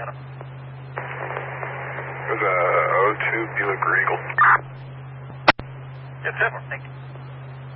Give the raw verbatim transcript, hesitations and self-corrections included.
Adam. There's a O two Buick Regal. Yes, sir. Thank you.